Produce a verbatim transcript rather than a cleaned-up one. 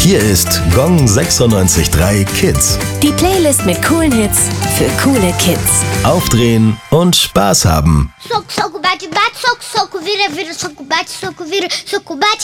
Hier ist Gong sechsundneunzig Komma drei Kids. Die Playlist mit coolen Hits für coole Kids. Aufdrehen und Spaß haben. Soco, soco, bate, bate, soco, soco, vira, vira, soco, bate, soco, vira, soco, bate.